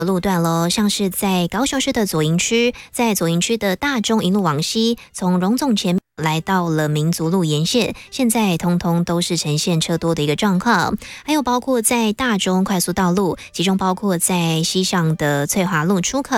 路段咯，像是在高雄市的左营区，在左营区的大中一路往西，从荣总前来到了民族路沿线，现在通通都是呈现车多的一个状况。还有包括在大中快速道路，其中包括在西上的翠华路出口，